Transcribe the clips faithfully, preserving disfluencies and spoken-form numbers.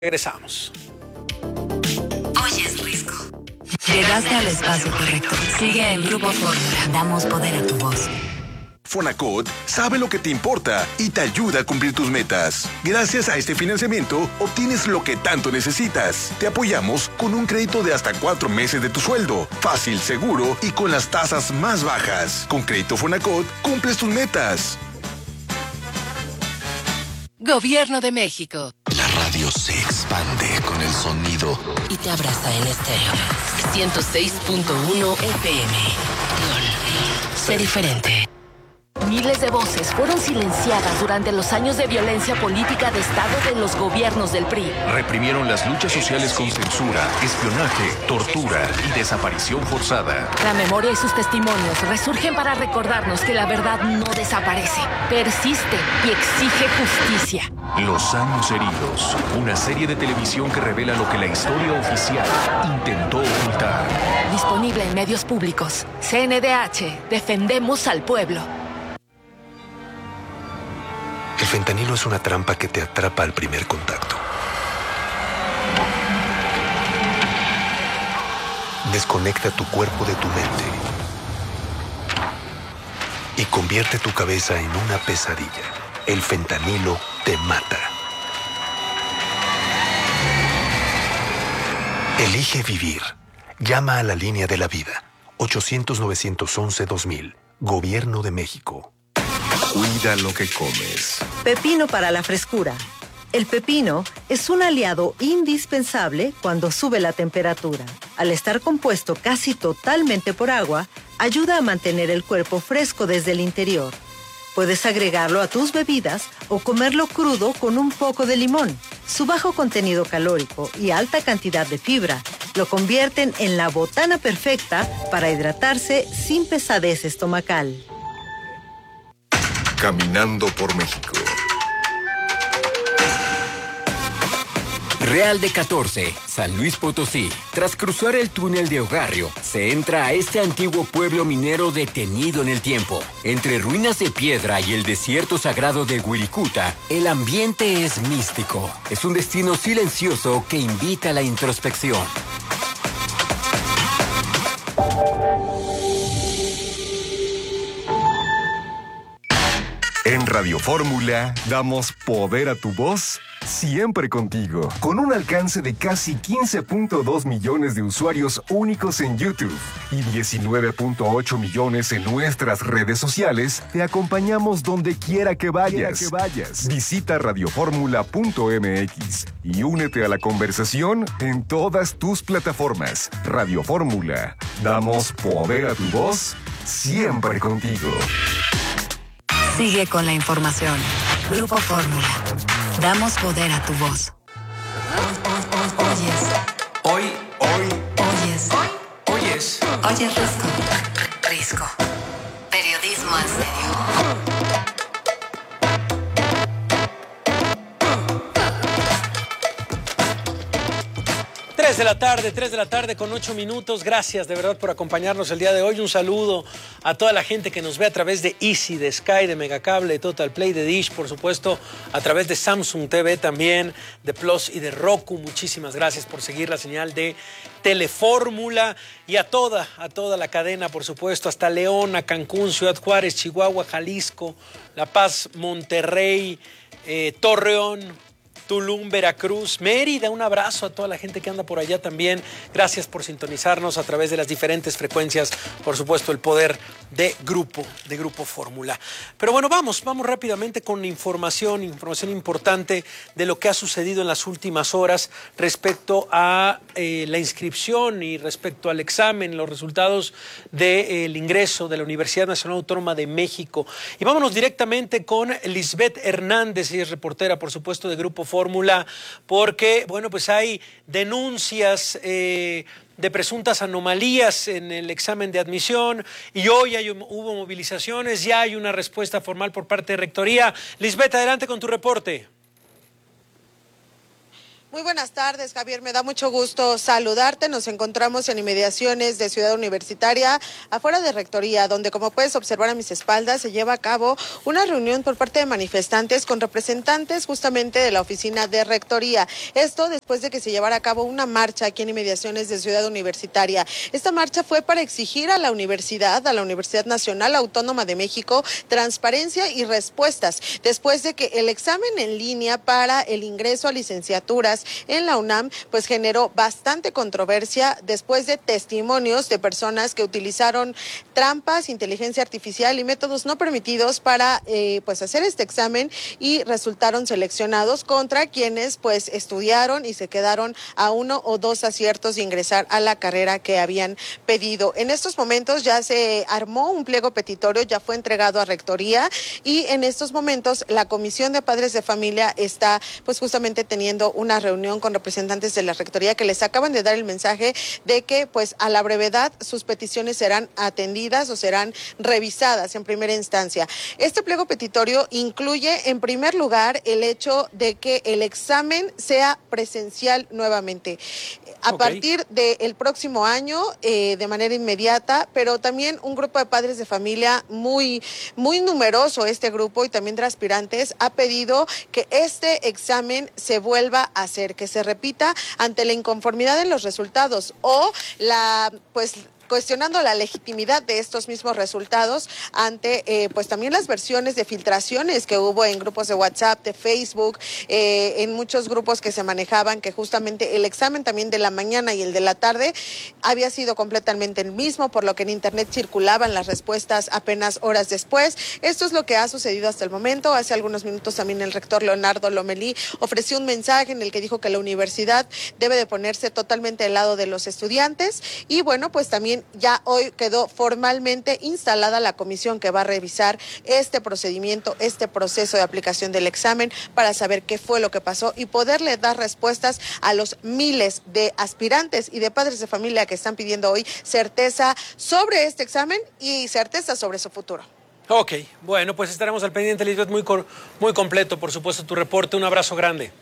Regresamos. Oye, es Risco. Llegaste al espacio correcto. Sigue en Grupo Fórmula. Damos poder a tu voz. Fonacot sabe lo que te importa y te ayuda a cumplir tus metas. Gracias a este financiamiento, obtienes lo que tanto necesitas. Te apoyamos con un crédito de hasta cuatro meses de tu sueldo. Fácil, seguro y con las tasas más bajas. Con Crédito Fonacot, cumples tus metas. Gobierno de México. La radio se expande con el sonido y te abraza en estéreo. ciento seis punto uno F M. Sé diferente. Miles de voces fueron silenciadas durante los años de violencia política de Estado de los gobiernos del P R I. Reprimieron las luchas sociales con censura, espionaje, tortura y desaparición forzada. La memoria y sus testimonios resurgen para recordarnos que la verdad no desaparece, persiste y exige justicia. Los años heridos, una serie de televisión que revela lo que la historia oficial intentó ocultar. Disponible en medios públicos. C N D H, defendemos al pueblo. El fentanilo es una trampa que te atrapa al primer contacto. Desconecta tu cuerpo de tu mente y convierte tu cabeza en una pesadilla. El fentanilo te mata. Elige vivir. Llama a la línea de la vida. ochocientos, novecientos once, dos mil. Gobierno de México. Cuida lo que comes. Pepino para la frescura. El pepino es un aliado indispensable cuando sube la temperatura. Al estar compuesto casi totalmente por agua, ayuda a mantener el cuerpo fresco desde el interior. Puedes agregarlo a tus bebidas o comerlo crudo con un poco de limón. Su bajo contenido calórico y alta cantidad de fibra lo convierten en la botana perfecta para hidratarse sin pesadez estomacal. Caminando por México. Real de catorce, San Luis Potosí. Tras cruzar el túnel de Ogarrio, se entra a este antiguo pueblo minero detenido en el tiempo. Entre ruinas de piedra y el desierto sagrado de Wirikuta, el ambiente es místico. Es un destino silencioso que invita a la introspección. En Radio Fórmula damos poder a tu voz siempre contigo. Con un alcance de casi quince punto dos millones de usuarios únicos en YouTube y diecinueve punto ocho millones en nuestras redes sociales, te acompañamos donde quiera que vayas. Que vayas. Visita radioformula punto m x y únete a la conversación en todas tus plataformas. Radio Fórmula. Damos poder a tu voz siempre contigo. Sigue con la información. Grupo Fórmula. Damos poder a tu voz. Oyes. Hoy, hoy. Oyes. Hoy. Oyes. Oyes Risco. Risco. Periodismo en serio. tres de la tarde, tres de la tarde con ocho minutos. Gracias de verdad por acompañarnos el día de hoy. Un saludo a toda la gente que nos ve a través de Easy, de Sky, de Megacable, de Total Play, de Dish, por supuesto, a través de Samsung T V también, de Plus y de Roku. Muchísimas gracias por seguir la señal de Telefórmula y a toda, a toda la cadena, por supuesto, hasta León, a Cancún, Ciudad Juárez, Chihuahua, Jalisco, La Paz, Monterrey, eh, Torreón, Tulum, Veracruz, Mérida. Un abrazo a toda la gente que anda por allá también. Gracias por sintonizarnos a través de las diferentes frecuencias. Por supuesto, el poder de Grupo, de Grupo Fórmula. Pero bueno, vamos, vamos rápidamente con información, información importante de lo que ha sucedido en las últimas horas respecto a eh, la inscripción y respecto al examen, los resultados del ingreso de la Universidad Nacional Autónoma de México. Y vámonos directamente con Lisbeth Hernández, ella es reportera, por supuesto, de Grupo Fórmula. Fórmula, porque, bueno, pues hay denuncias eh, de presuntas anomalías en el examen de admisión y hoy hay, hubo movilizaciones, ya hay una respuesta formal por parte de Rectoría. Lisbeth, adelante con tu reporte. Muy buenas tardes, Javier. Me da mucho gusto saludarte. Nos encontramos en inmediaciones de Ciudad Universitaria, afuera de Rectoría, donde, como puedes observar a mis espaldas, se lleva a cabo una reunión por parte de manifestantes con representantes justamente de la oficina de Rectoría. Esto después de que se llevara a cabo una marcha aquí en inmediaciones de Ciudad Universitaria. Esta marcha fue para exigir a la universidad, a la Universidad Nacional Autónoma de México, transparencia y respuestas, después de que el examen en línea para el ingreso a licenciaturas en la UNAM pues generó bastante controversia después de testimonios de personas que utilizaron trampas, inteligencia artificial y métodos no permitidos para eh, pues hacer este examen y resultaron seleccionados contra quienes pues estudiaron y se quedaron a uno o dos aciertos de ingresar a la carrera que habían pedido. En estos momentos ya se armó un pliego petitorio, ya fue entregado a Rectoría y en estos momentos la Comisión de Padres de Familia está pues justamente teniendo una reunión reunión con representantes de la Rectoría que les acaban de dar el mensaje de que pues a la brevedad sus peticiones serán atendidas o serán revisadas en primera instancia. Este pliego petitorio incluye en primer lugar el hecho de que el examen sea presencial nuevamente a okay. partir del próximo año eh, de manera inmediata, pero también un grupo de padres de familia muy, muy numeroso, este grupo y también de aspirantes, ha pedido que este examen se vuelva a hacer, que se repita ante la inconformidad en los resultados o la, pues, cuestionando la legitimidad de estos mismos resultados ante eh, pues también las versiones de filtraciones que hubo en grupos de WhatsApp, de Facebook, eh, en muchos grupos que se manejaban, que justamente el examen también de la mañana y el de la tarde había sido completamente el mismo, por lo que en internet circulaban las respuestas apenas horas después. Esto es lo que ha sucedido hasta el momento. Hace algunos minutos también el rector Leonardo Lomelí ofreció un mensaje en el que dijo que la universidad debe de ponerse totalmente al lado de los estudiantes y bueno, pues también ya hoy quedó formalmente instalada la comisión que va a revisar este procedimiento, este proceso de aplicación del examen para saber qué fue lo que pasó y poderle dar respuestas a los miles de aspirantes y de padres de familia que están pidiendo hoy certeza sobre este examen y certeza sobre su futuro. Ok, bueno, pues estaremos al pendiente, Lisbeth, muy, muy completo, por supuesto, tu reporte. Un abrazo grande.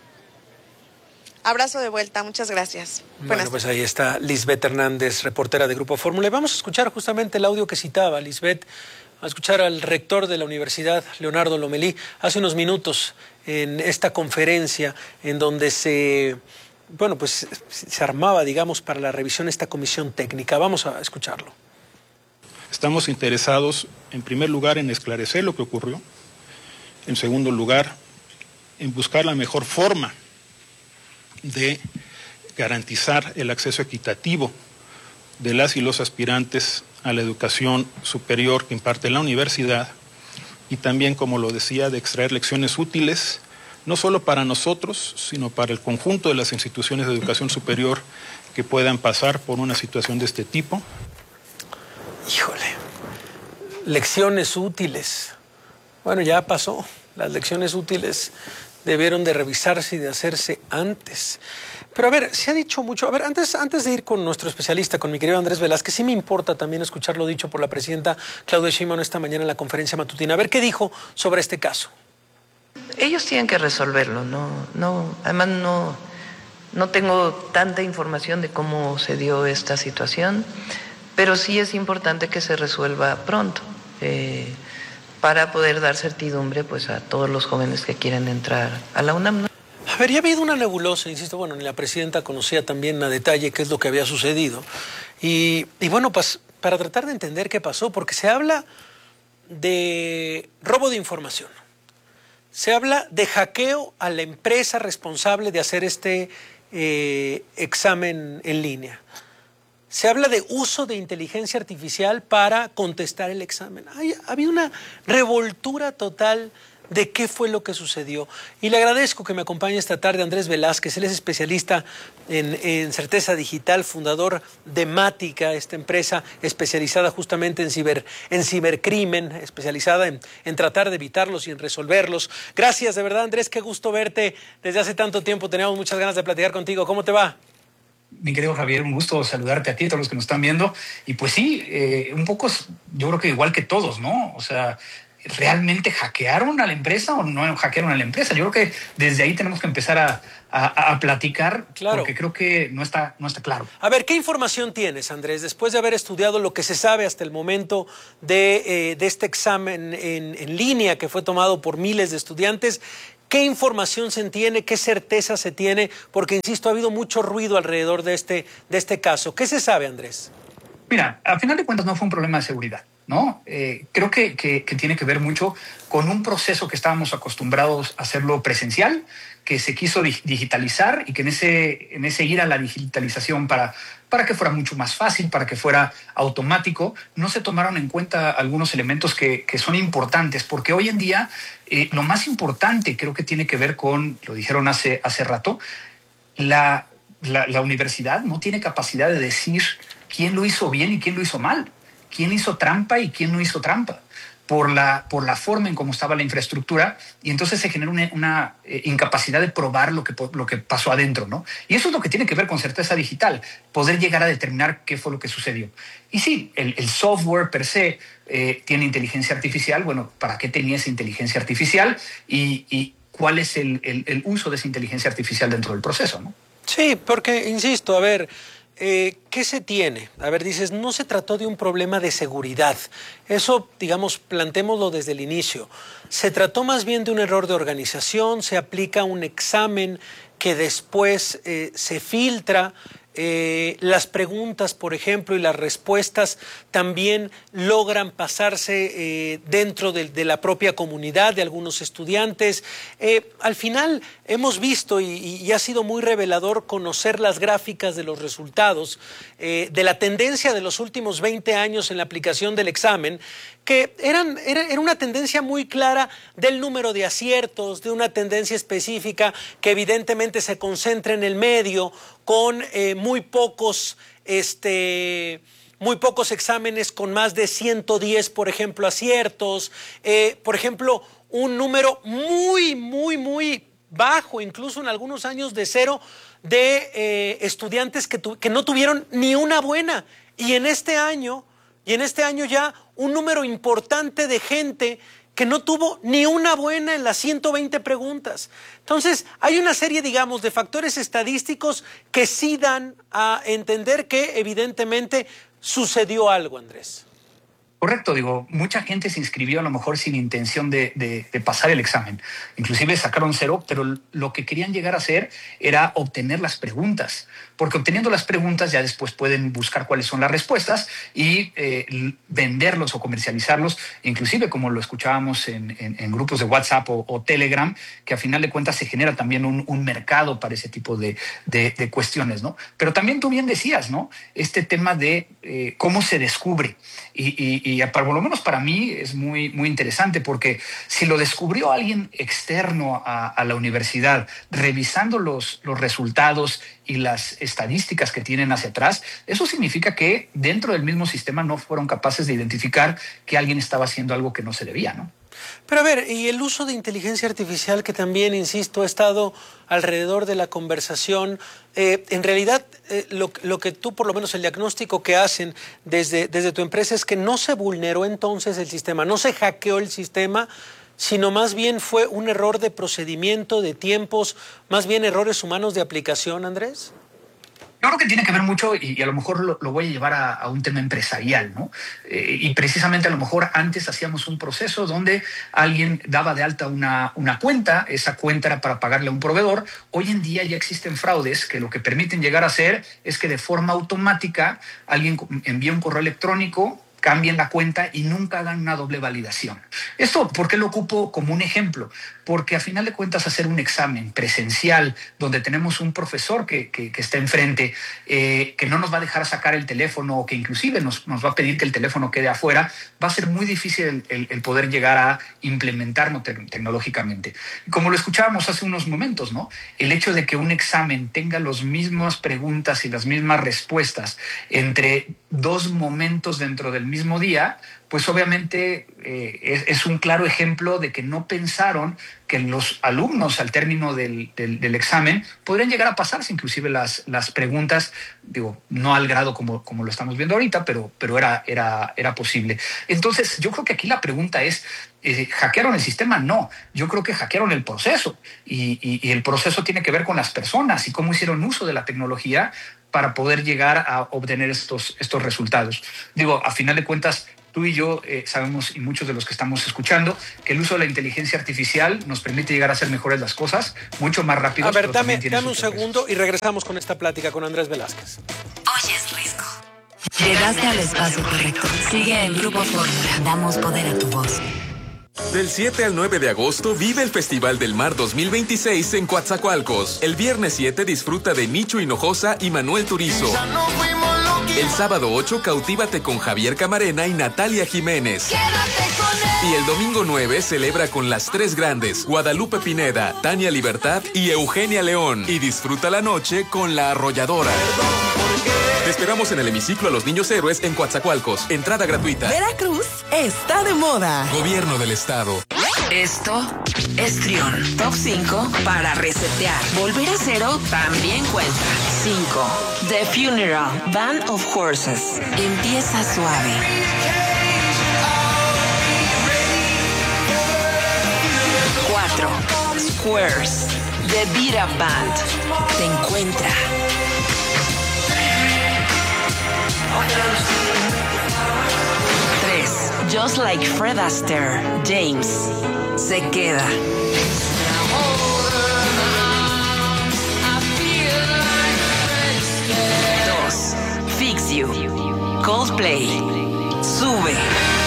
Abrazo de vuelta, muchas gracias. Bueno, Buenas pues ahí está Lisbeth Hernández, reportera de Grupo Fórmula. Y vamos a escuchar justamente el audio que citaba Lisbeth, a escuchar al rector de la universidad, Leonardo Lomelí, hace unos minutos en esta conferencia en donde se, bueno, pues se armaba, digamos, para la revisión esta comisión técnica. Vamos a escucharlo. Estamos interesados, en primer lugar, en esclarecer lo que ocurrió. En segundo lugar, en buscar la mejor forma de garantizar el acceso equitativo de las y los aspirantes a la educación superior que imparte la universidad y también, como lo decía, de extraer lecciones útiles, no solo para nosotros, sino para el conjunto de las instituciones de educación superior que puedan pasar por una situación de este tipo. Híjole, lecciones útiles. Bueno, ya pasó, las lecciones útiles debieron de revisarse y de hacerse antes. Pero a ver, se ha dicho mucho. A ver, antes, antes de ir con nuestro especialista, con mi querido Andrés Velázquez, sí me importa también escuchar lo dicho por la presidenta Claudia Sheinbaum esta mañana en la conferencia matutina. A ver, ¿qué dijo sobre este caso? Ellos tienen que resolverlo, no, no, además no, no tengo tanta información de cómo se dio esta situación, pero sí es importante que se resuelva pronto. Eh, para poder dar certidumbre pues a todos los jóvenes que quieren entrar a la UNAM, ¿no? A ver, ya ha habido una nebulosa, insisto, bueno, ni la presidenta conocía también a detalle qué es lo que había sucedido. Y, y bueno, pues para tratar de entender qué pasó, porque se habla de robo de información, se habla de hackeo a la empresa responsable de hacer este eh, examen en línea. Se habla de uso de inteligencia artificial para contestar el examen. Hay, había una revoltura total de qué fue lo que sucedió. Y le agradezco que me acompañe esta tarde Andrés Velázquez. Él es especialista en, en certeza digital, fundador de Mática, esta empresa especializada justamente en, ciber, en cibercrimen, especializada en, en tratar de evitarlos y en resolverlos. Gracias, de verdad, Andrés, qué gusto verte. Desde hace tanto tiempo teníamos muchas ganas de platicar contigo. ¿Cómo te va? Mi querido Javier, un gusto saludarte a ti, a todos los que nos están viendo. Y pues sí, eh, un poco, yo creo que igual que todos, ¿no? O sea, ¿realmente hackearon a la empresa o no hackearon a la empresa? Yo creo que desde ahí tenemos que empezar a, a, a platicar, claro. porque creo que no está, no está claro. A ver, ¿qué información tienes, Andrés, después de haber estudiado lo que se sabe hasta el momento de, eh, de este examen en, en línea que fue tomado por miles de estudiantes? ¿Qué información se tiene? ¿Qué certeza se tiene? Porque, insisto, ha habido mucho ruido alrededor de este, de este caso. ¿Qué se sabe, Andrés? Mira, a final de cuentas no fue un problema de seguridad, ¿no? Eh, creo que, que, que tiene que ver mucho con un proceso que estábamos acostumbrados a hacerlo presencial, que se quiso digitalizar y que en ese, en ese ir a la digitalización para, para que fuera mucho más fácil, para que fuera automático, no se tomaron en cuenta algunos elementos que, que son importantes, porque hoy en día eh, lo más importante creo que tiene que ver con, lo dijeron hace, hace rato, la, la, la universidad no tiene capacidad de decir quién lo hizo bien y quién lo hizo mal, quién hizo trampa y quién no hizo trampa, por la, por la forma en cómo estaba la infraestructura, y entonces se genera una, una eh, incapacidad de probar lo que, lo que pasó adentro, ¿no? Y eso es lo que tiene que ver con certeza digital, poder llegar a determinar qué fue lo que sucedió. Y sí, el, el software per se eh, tiene inteligencia artificial. Bueno, ¿para qué tenía esa inteligencia artificial? Y, y cuál es el, el, el uso de esa inteligencia artificial dentro del proceso, ¿no? Sí, porque, insisto, a ver... Eh, ¿qué se tiene? A ver, dices, no se trató de un problema de seguridad. Eso, digamos, plantémoslo desde el inicio. Se trató más bien de un error de organización, se aplica un examen que después eh, se filtra. Eh, las preguntas, por ejemplo, y las respuestas también logran pasarse eh, dentro de, de la propia comunidad de algunos estudiantes. Eh, al final hemos visto, y, y ha sido muy revelador conocer las gráficas de los resultados, eh, de la tendencia de los últimos veinte años en la aplicación del examen, que eran, era, era una tendencia muy clara del número de aciertos, de una tendencia específica que evidentemente se concentra en el medio, con eh, muy pocos, este, muy pocos exámenes con más de ciento diez, por ejemplo, aciertos. Eh, por ejemplo, un número muy, muy, muy bajo, incluso en algunos años de cero, de eh, estudiantes que, tu, que no tuvieron ni una buena. Y en este año, y en este año ya un número importante de gente que no tuvo ni una buena en las ciento veinte preguntas. Entonces, hay una serie, digamos, de factores estadísticos que sí dan a entender que evidentemente sucedió algo, Andrés. Correcto, digo, mucha gente se inscribió a lo mejor sin intención de, de, de pasar el examen. Inclusive sacaron cero, pero lo que querían llegar a hacer era obtener las preguntas, porque obteniendo las preguntas ya después pueden buscar cuáles son las respuestas y eh, venderlos o comercializarlos, inclusive como lo escuchábamos en, en, en grupos de WhatsApp o, o Telegram, que a final de cuentas se genera también un, un mercado para ese tipo de, de, de cuestiones, ¿no? Pero también tú bien decías, ¿no? Este tema de eh, cómo se descubre y, y, y por lo menos para mí es muy, muy interesante, porque si lo descubrió alguien externo a, a la universidad, revisando los, los resultados y las estadísticas que tienen hacia atrás, eso significa que dentro del mismo sistema no fueron capaces de identificar que alguien estaba haciendo algo que no se debía, ¿no? Pero a ver, y el uso de inteligencia artificial que también, insisto, ha estado alrededor de la conversación, eh, en realidad eh, lo, lo que tú, por lo menos el diagnóstico que hacen desde, desde tu empresa es que no se vulneró entonces el sistema, no se hackeó el sistema, sino más bien fue un error de procedimiento, de tiempos, más bien errores humanos de aplicación, Andrés. Yo creo que tiene que ver mucho, y, y a lo mejor lo, lo voy a llevar a, a un tema empresarial, ¿no? Eh, y precisamente a lo mejor antes hacíamos un proceso donde alguien daba de alta una, una cuenta, esa cuenta era para pagarle a un proveedor. Hoy en día ya existen fraudes que lo que permiten llegar a hacer es que de forma automática alguien envía un correo electrónico, cambien la cuenta y nunca hagan una doble validación. Esto, ¿por qué lo ocupo como un ejemplo? Porque a final de cuentas hacer un examen presencial donde tenemos un profesor que, que, que está enfrente, eh, que no nos va a dejar sacar el teléfono o que inclusive nos, nos va a pedir que el teléfono quede afuera, va a ser muy difícil el, el, el poder llegar a implementarlo te tecnológicamente. Como lo escuchábamos hace unos momentos, ¿no? El hecho de que un examen tenga las mismas preguntas y las mismas respuestas entre dos momentos dentro del mismo día, pues obviamente eh, es, es un claro ejemplo de que no pensaron que los alumnos al término del, del, del examen podrían llegar a pasarse inclusive las, las preguntas, digo, no al grado como, como lo estamos viendo ahorita, pero, pero era, era, era posible. Entonces, yo creo que aquí la pregunta es, Eh, ¿Hackearon el sistema? No. Yo creo que hackearon el proceso. Y, y, y el proceso tiene que ver con las personas y cómo hicieron uso de la tecnología para poder llegar a obtener estos, estos resultados. Digo, a final de cuentas, tú y yo eh, sabemos, y muchos de los que estamos escuchando, que el uso de la inteligencia artificial nos permite llegar a hacer mejores las cosas, mucho más rápido. A ver, dame, dame un segundo y regresamos con esta plática con Andrés Velázquez. Oyes Risco. Llegaste al espacio correcto. Sigue el Grupo Fórmula. Damos poder a tu voz. Del siete al nueve de agosto vive el Festival del Mar dos mil veintiséis en Coatzacoalcos. El viernes siete disfruta de Nicho Hinojosa y Manuel Turizo. El sábado ocho cautívate con Javier Camarena y Natalia Jiménez. Y el domingo nueve celebra con las tres grandes, Guadalupe Pineda, Tania Libertad y Eugenia León. Y disfruta la noche con La Arrolladora. Te esperamos en el hemiciclo a los Niños Héroes en Coatzacoalcos. Entrada gratuita. Veracruz está de moda. Gobierno del Estado. Esto es Trión. Top cinco para resetear. Volver a cero también cuenta. cinco. The Funeral, Band of Horses. Empieza suave. cuatro. Squares, The Beat Up Band. Te encuentra. tres. Just Like Fred Astaire, James. Se queda. dos. Fix You, Coldplay. Sube.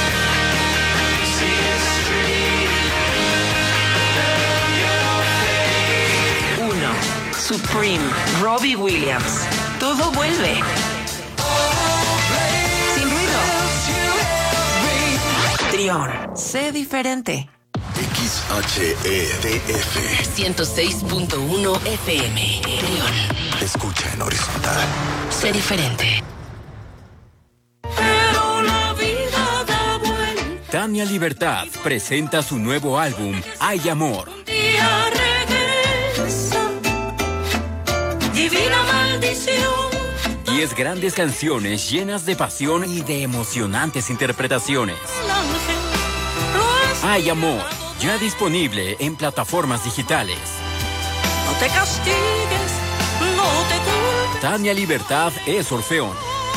uno. Supreme, Robbie Williams. Todo vuelve. Trión, sé diferente. X H E D F ciento seis punto uno F M. Trión. Escucha en horizontal. Sé diferente. Pero la vida da vuelta. Tania Libertad presenta su nuevo álbum, Hay Amor. Un día regresa. Divina maldición. Diez grandes canciones llenas de pasión y de emocionantes interpretaciones. Hay Amor, ya disponible en plataformas digitales. No te castigues, no te culpes. Tania Libertad es Orfeón.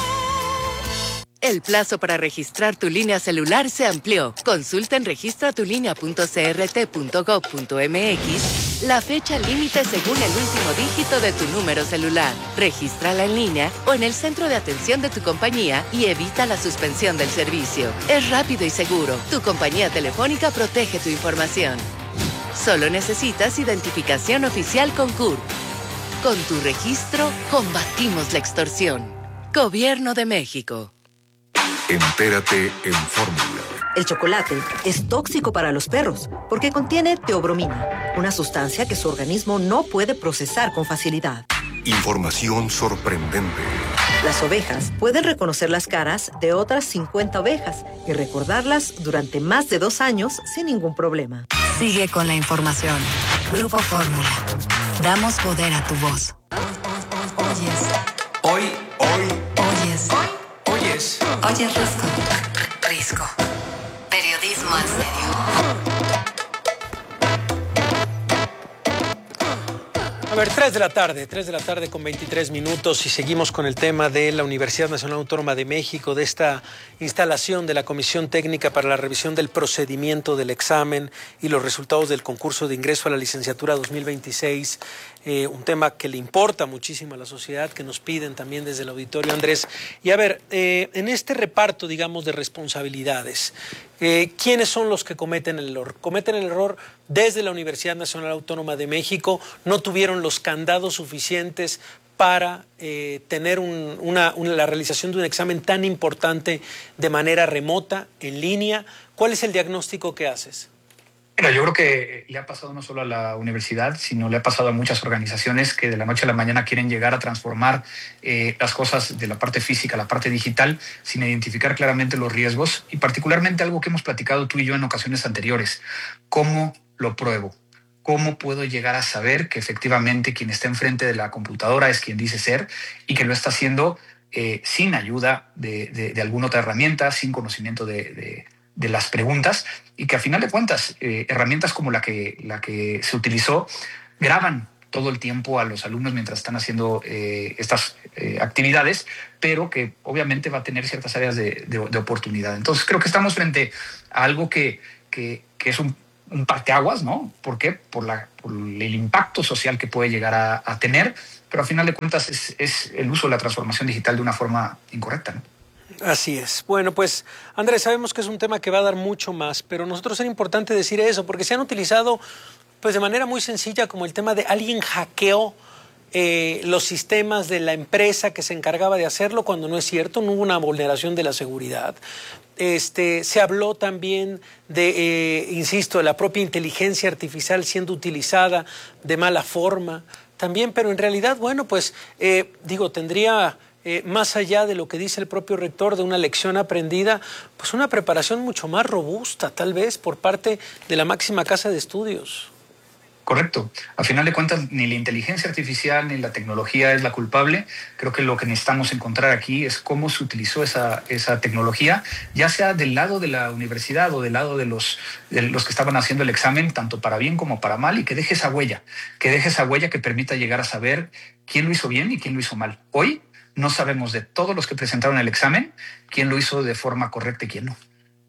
El plazo para registrar tu línea celular se amplió. Consulta en registra tu línea punto c r t punto gov punto m x la fecha límite según el último dígito de tu número celular. Regístrala en línea o en el centro de atención de tu compañía y evita la suspensión del servicio. Es rápido y seguro. Tu compañía telefónica protege tu información. Solo necesitas identificación oficial con C U R. Con tu registro, combatimos la extorsión. Gobierno de México. Entérate en Fórmula. El chocolate es tóxico para los perros porque contiene teobromina, una sustancia que su organismo no puede procesar con facilidad. Información sorprendente. Las ovejas pueden reconocer las caras de otras cincuenta ovejas y recordarlas durante más de dos años sin ningún problema. Sigue con la información. Grupo Fórmula. Damos poder a tu voz. Oyes. Hoy, hoy, Oyes. oyes. Oyes Risco. Risco. Periodismo en serio. A ver, tres de la tarde, tres de la tarde con veintitrés minutos y seguimos con el tema de la Universidad Nacional Autónoma de México, de esta instalación de la Comisión Técnica para la Revisión del Procedimiento del Examen y los resultados del concurso de ingreso a la licenciatura dos mil veintiséis, eh, un tema que le importa muchísimo a la sociedad, que nos piden también desde el auditorio, Andrés. Y a ver, eh, en este reparto, digamos, de responsabilidades, Eh, ¿quiénes son los que cometen el error? Cometen el error desde la Universidad Nacional Autónoma de México, no tuvieron los candados suficientes para eh, tener un, una, una, la realización de un examen tan importante de manera remota, en línea. ¿Cuál es el diagnóstico que haces? Mira, yo creo que le ha pasado no solo a la universidad, sino le ha pasado a muchas organizaciones que de la noche a la mañana quieren llegar a transformar eh, las cosas de la parte física a la parte digital sin identificar claramente los riesgos y particularmente algo que hemos platicado tú y yo en ocasiones anteriores. ¿Cómo lo pruebo? ¿Cómo puedo llegar a saber que efectivamente quien está enfrente de la computadora es quien dice ser y que lo está haciendo eh, sin ayuda de, de, de alguna otra herramienta, sin conocimiento de... de de las preguntas y que a final de cuentas eh, herramientas como la que, la que se utilizó graban todo el tiempo a los alumnos mientras están haciendo eh, estas eh, actividades, pero que obviamente va a tener ciertas áreas de, de, de oportunidad. Entonces creo que estamos frente a algo que, que, que es un, un parteaguas, ¿no? ¿Por qué? Por, la, por el impacto social que puede llegar a, a tener, pero a final de cuentas es, es el uso de la transformación digital de una forma incorrecta, ¿no? Así es. Bueno, pues Andrés, sabemos que es un tema que va a dar mucho más, pero nosotros era importante decir eso, porque se han utilizado pues de manera muy sencilla como el tema de alguien hackeó eh, los sistemas de la empresa que se encargaba de hacerlo, cuando no es cierto, no hubo una vulneración de la seguridad. Este, se habló también de, eh, insisto, de la propia inteligencia artificial siendo utilizada de mala forma también, pero en realidad, bueno, pues eh, digo, tendría... Eh, más allá de lo que dice el propio rector de una lección aprendida, pues una preparación mucho más robusta, tal vez, por parte de la máxima casa de estudios. Correcto. A final de cuentas, ni la inteligencia artificial ni la tecnología es la culpable. Creo que lo que necesitamos encontrar aquí es cómo se utilizó esa, esa tecnología, ya sea del lado de la universidad o del lado de los, de los que estaban haciendo el examen, tanto para bien como para mal, y que deje esa huella, que deje esa huella que permita llegar a saber quién lo hizo bien y quién lo hizo mal. Hoy no sabemos de todos los que presentaron el examen quién lo hizo de forma correcta y quién no.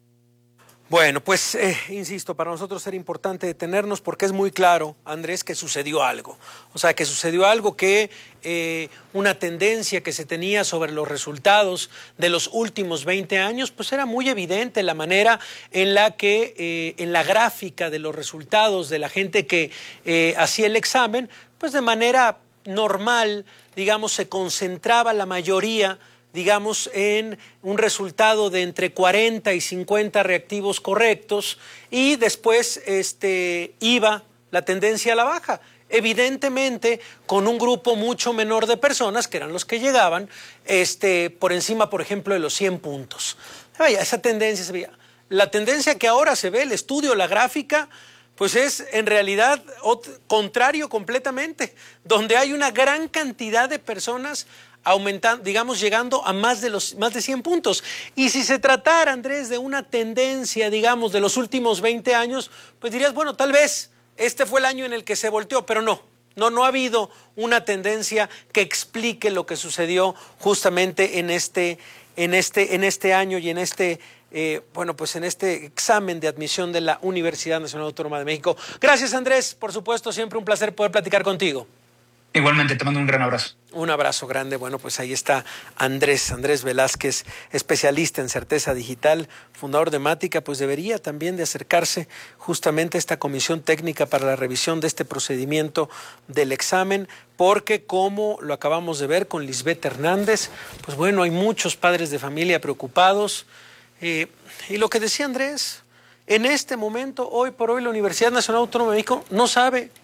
Bueno, pues, eh, insisto, para nosotros era importante detenernos porque es muy claro, Andrés, que sucedió algo. O sea, que sucedió algo que eh, una tendencia que se tenía sobre los resultados de los últimos veinte años, pues era muy evidente la manera en la que eh, en la gráfica de los resultados de la gente que eh, hacía el examen, pues de manera normal, digamos, se concentraba la mayoría, digamos, en un resultado de entre cuarenta y cincuenta reactivos correctos y después este, iba la tendencia a la baja. Evidentemente, con un grupo mucho menor de personas, que eran los que llegaban, este, por encima, por ejemplo, de los cien puntos. Vaya, esa tendencia se veía. La tendencia que ahora se ve, el estudio, la gráfica, pues es en realidad contrario completamente, donde hay una gran cantidad de personas aumentando, digamos, llegando a más de los más de cien puntos. Y si se tratara, Andrés, de una tendencia, digamos, de los últimos veinte años, pues dirías, bueno, tal vez este fue el año en el que se volteó, pero no. No, no ha habido una tendencia que explique lo que sucedió justamente en este, en este, en este año y en este Eh, bueno, pues en este examen de admisión de la Universidad Nacional Autónoma de México. Gracias, Andrés. Por supuesto, siempre un placer poder platicar contigo. Igualmente, te mando un gran abrazo. Un abrazo grande. Bueno, pues ahí está Andrés, Andrés Velázquez, especialista en certeza digital, fundador de Mática, pues debería también de acercarse justamente a esta comisión técnica para la revisión de este procedimiento del examen, porque como lo acabamos de ver con Lisbeth Hernández, pues bueno, hay muchos padres de familia preocupados. Eh, y lo que decía Andrés, en este momento, hoy por hoy, la Universidad Nacional Autónoma de México no sabe,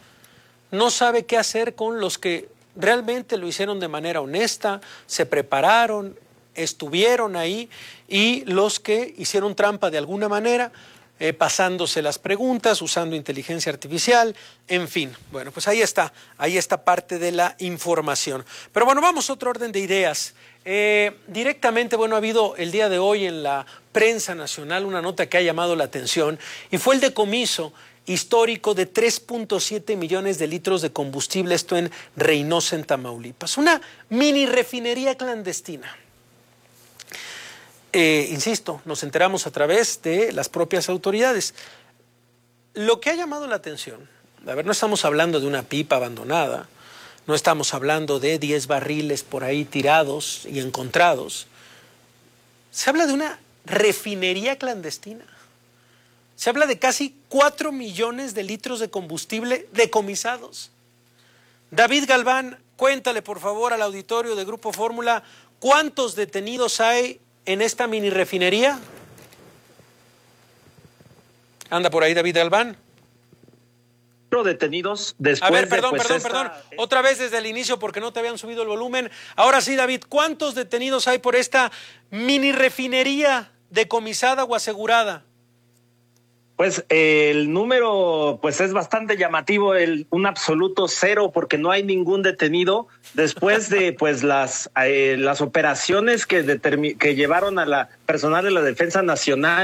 no sabe qué hacer con los que realmente lo hicieron de manera honesta, se prepararon, estuvieron ahí, y los que hicieron trampa de alguna manera, eh, pasándose las preguntas, usando inteligencia artificial, en fin. Bueno, pues ahí está, ahí está parte de la información. Pero bueno, vamos a otro orden de ideas. Eh, directamente, bueno, ha habido el día de hoy en la prensa nacional una nota que ha llamado la atención y fue el decomiso histórico de tres punto siete millones de litros de combustible, esto en Reynosa, en Tamaulipas. Una mini refinería clandestina. Eh, insisto, nos enteramos a través de las propias autoridades. Lo que ha llamado la atención, a ver, no estamos hablando de una pipa abandonada, no estamos hablando de diez barriles por ahí tirados y encontrados. Se habla de una refinería clandestina. Se habla de casi cuatro millones de litros de combustible decomisados. David Galván, cuéntale por favor al auditorio de Grupo Fórmula, ¿cuántos detenidos hay en esta mini refinería? ¿Anda por ahí David Galván? Detenidos después A ver, perdón, de, pues, perdón, esta... perdón. Otra vez desde el inicio porque no te habían subido el volumen. Ahora sí, David, ¿cuántos detenidos hay por esta mini refinería decomisada o asegurada? Pues eh, el número pues es bastante llamativo, el un absoluto cero, porque no hay ningún detenido después de pues las eh, las operaciones que determi- que llevaron a la personal de la Defensa Nacional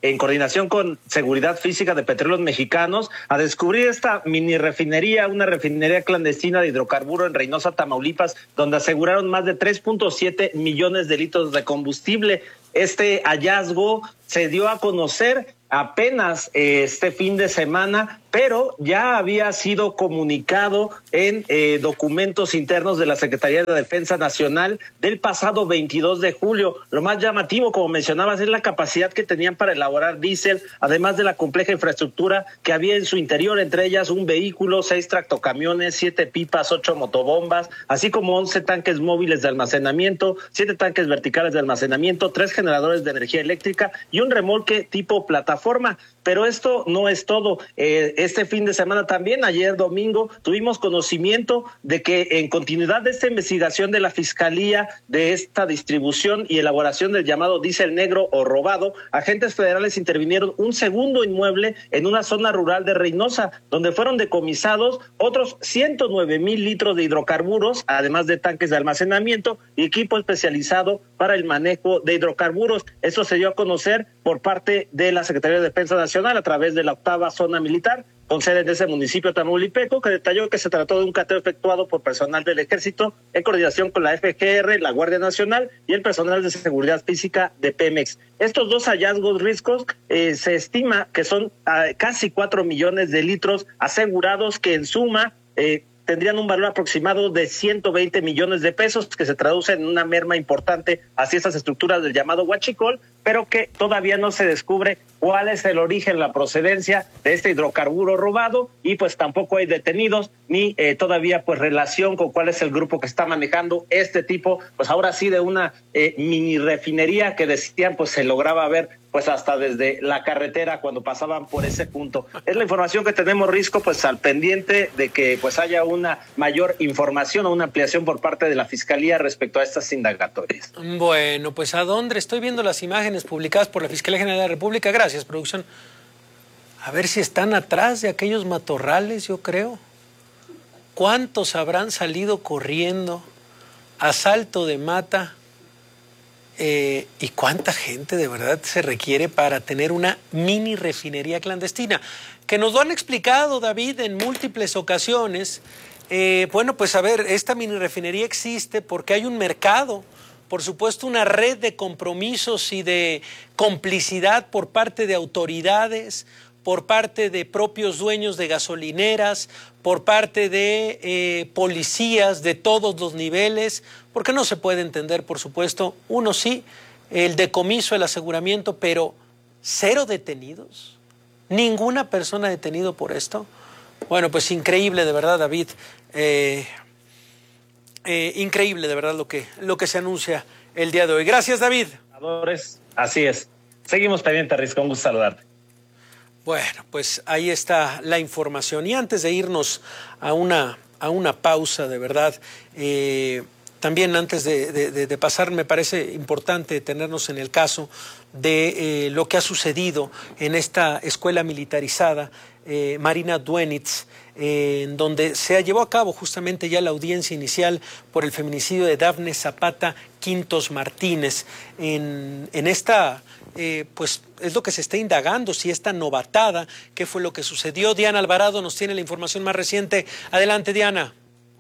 en coordinación con Seguridad Física de Petróleos Mexicanos, a descubrir esta mini refinería, una refinería clandestina de hidrocarburo en Reynosa, Tamaulipas, donde aseguraron más de tres punto siete millones de litros de combustible. Este hallazgo se dio a conocer apenas eh, este fin de semana, pero ya había sido comunicado en eh, documentos internos de la Secretaría de Defensa Nacional del pasado veintidós de julio. Lo más llamativo, como mencionabas, es la capacidad que tenían para elaborar diésel, además de la compleja infraestructura que había en su interior, entre ellas un vehículo, seis tractocamiones, siete pipas, ocho motobombas, así como once tanques móviles de almacenamiento, siete tanques verticales de almacenamiento, tres generadores de energía eléctrica y un remolque tipo plataforma. Forma, pero esto no es todo. Eh, este fin de semana también, ayer domingo, tuvimos conocimiento de que en continuidad de esta investigación de la Fiscalía de esta distribución y elaboración del llamado diésel negro o robado, agentes federales intervinieron un segundo inmueble en una zona rural de Reynosa, donde fueron decomisados otros ciento nueve mil litros de hidrocarburos, además de tanques de almacenamiento y equipo especializado para el manejo de hidrocarburos. Esto se dio a conocer por parte de la Secretaría de Defensa Nacional a través de la octava zona militar, con sede en ese municipio tamaulipeco, que detalló que se trató de un cateo efectuado por personal del Ejército en coordinación con la F G R, la Guardia Nacional y el personal de Seguridad Física de Pemex. Estos dos hallazgos riscos eh, se estima que son eh, casi cuatro millones de litros asegurados, que en suma eh, tendrían un valor aproximado de ciento veinte millones de pesos, que se traduce en una merma importante hacia estas estructuras del llamado huachicol, pero que todavía no se descubre cuál es el origen, la procedencia de este hidrocarburo robado, y pues tampoco hay detenidos ni eh, todavía pues relación con cuál es el grupo que está manejando este tipo, pues ahora sí de una eh, mini refinería que decían pues se lograba ver pues hasta desde la carretera cuando pasaban por ese punto. Es la información que tenemos, Risco, pues al pendiente de que pues haya una mayor información o una ampliación por parte de la Fiscalía respecto a estas indagatorias. Bueno, pues ¿a dónde? Estoy viendo las imágenes publicadas por la Fiscalía General de la República. Gracias, producción. A ver si están atrás de aquellos matorrales, yo creo. ¿Cuántos habrán salido corriendo a salto de mata? Eh, ¿Y cuánta gente de verdad se requiere para tener una mini refinería clandestina? Que nos lo han explicado, David, en múltiples ocasiones. Eh, bueno, pues a ver, esta mini refinería existe porque hay un mercado, por supuesto una red de compromisos y de complicidad por parte de autoridades, por parte de propios dueños de gasolineras, por parte de eh, policías de todos los niveles, porque no se puede entender, por supuesto, uno sí, el decomiso, el aseguramiento, pero cero detenidos, ninguna persona detenida por esto. Bueno, pues increíble de verdad, David, eh, eh, increíble de verdad lo que, lo que se anuncia el día de hoy. Gracias, David. Así es. Seguimos pendientes, Risco, un gusto saludarte. Bueno, pues ahí está la información. Y antes de irnos a una, a una pausa, de verdad, eh, también antes de, de, de pasar, me parece importante detenernos en el caso de eh, lo que ha sucedido en esta escuela militarizada, eh, Marina Duenitz, eh, en donde se llevó a cabo justamente ya la audiencia inicial por el feminicidio de Dafne Zapata Quintos Martínez. En, en esta... Eh, pues es lo que se está indagando, si esta novatada, qué fue lo que sucedió. Diana Alvarado nos tiene la información más reciente. Adelante, Diana.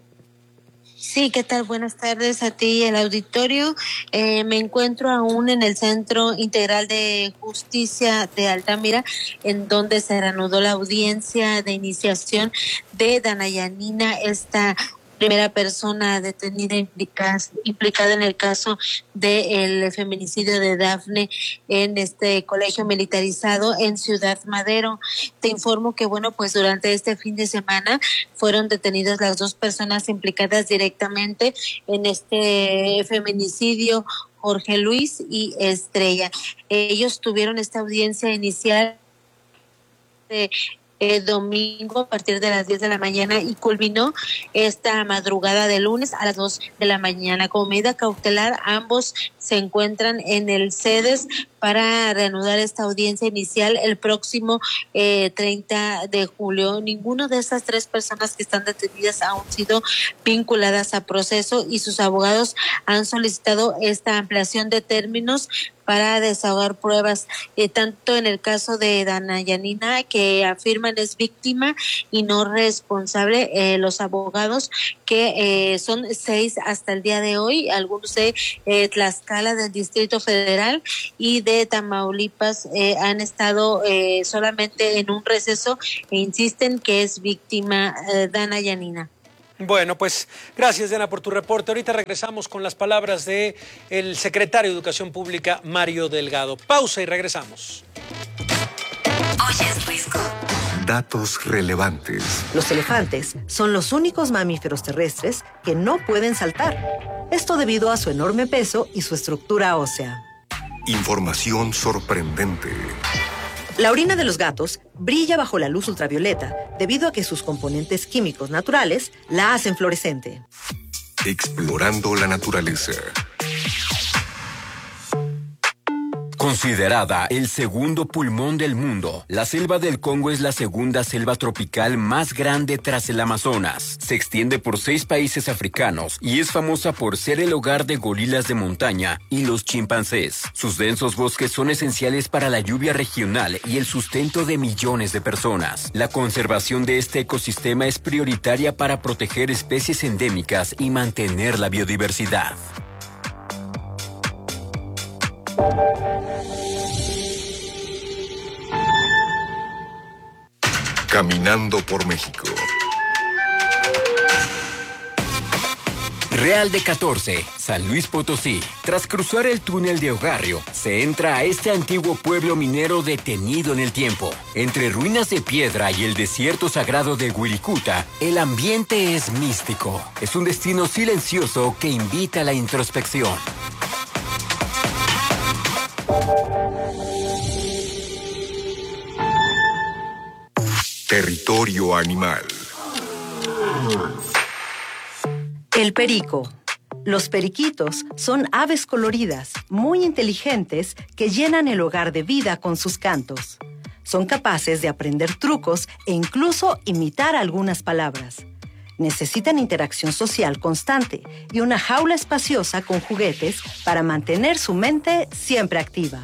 Sí, ¿qué tal? Buenas tardes a ti y al auditorio. Eh, me encuentro aún en el Centro Integral de Justicia de Altamira, en donde se reanudó la audiencia de iniciación de Dana Yanina, esta primera persona detenida implicada, implicada en el caso del feminicidio de Dafne en este colegio militarizado en Ciudad Madero. Te informo que, bueno, pues durante este fin de semana fueron detenidas las dos personas implicadas directamente en este feminicidio, Jorge Luis y Estrella. Ellos tuvieron esta audiencia inicial de Eh, domingo a partir de las diez de la mañana y culminó esta madrugada de lunes a las dos de la mañana. Como medida cautelar, ambos se encuentran en el CEDES para reanudar esta audiencia inicial el próximo eh, treinta de julio. Ninguno de estas tres personas que están detenidas han sido vinculadas a proceso y sus abogados han solicitado esta ampliación de términos para desahogar pruebas, eh, tanto en el caso de Dana Yanina, que afirman es víctima y no responsable, eh, los abogados que eh, son seis hasta el día de hoy, algunos de eh, Tlaxcala del Distrito Federal y de Tamaulipas eh, han estado eh, solamente en un receso e insisten que es víctima eh, Dana Yanina. Bueno, pues gracias, Diana, por tu reporte. Ahorita regresamos con las palabras de el secretario de Educación Pública, Mario Delgado. Pausa y regresamos. Oye, es Risco. Datos relevantes. Los elefantes son los únicos mamíferos terrestres que no pueden saltar. Esto debido a su enorme peso y su estructura ósea. Información sorprendente. La orina de los gatos brilla bajo la luz ultravioleta debido a que sus componentes químicos naturales la hacen fluorescente. Explorando la naturaleza. Considerada el segundo pulmón del mundo, la selva del Congo es la segunda selva tropical más grande tras el Amazonas. Se extiende por seis países africanos y es famosa por ser el hogar de gorilas de montaña y los chimpancés. Sus densos bosques son esenciales para la lluvia regional y el sustento de millones de personas. La conservación de este ecosistema es prioritaria para proteger especies endémicas y mantener la biodiversidad. Caminando por México. Real de catorce, San Luis Potosí. Tras cruzar el túnel de Ogarrio, se entra a este antiguo pueblo minero detenido en el tiempo. Entre ruinas de piedra y el desierto sagrado de Huiricuta, el ambiente es místico. Es un destino silencioso que invita a la introspección. Territorio animal. El perico. Los periquitos son aves coloridas, muy inteligentes, que llenan el hogar de vida con sus cantos. Son capaces de aprender trucos e incluso imitar algunas palabras. Necesitan interacción social constante y una jaula espaciosa con juguetes para mantener su mente siempre activa.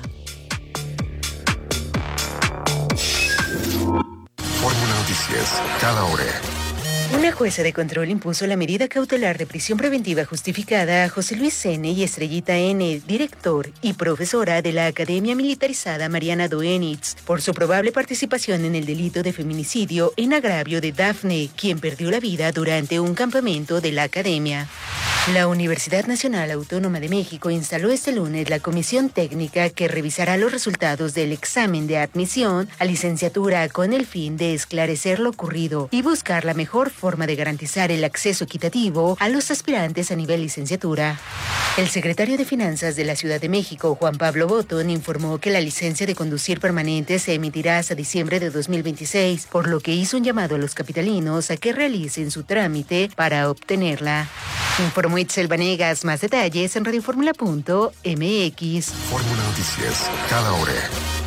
Fórmula Noticias, cada hora. Una jueza de control impuso la medida cautelar de prisión preventiva justificada a José Luis N. y Estrellita N., director y profesora de la Academia Militarizada Mariana Doenitz, por su probable participación en el delito de feminicidio en agravio de Dafne, quien perdió la vida durante un campamento de la Academia. La Universidad Nacional Autónoma de México instaló este lunes la comisión técnica que revisará los resultados del examen de admisión a licenciatura con el fin de esclarecer lo ocurrido y buscar la mejor forma de garantizar el acceso equitativo a los aspirantes a nivel licenciatura. El secretario de Finanzas de la Ciudad de México, Juan Pablo Botón, informó que la licencia de conducir permanente se emitirá hasta diciembre de dos mil veintiséis, por lo que hizo un llamado a los capitalinos a que realicen su trámite para obtenerla. Informó Itzel Vanegas. Más detalles en radioformula punto m x. Fórmula Noticias, cada hora.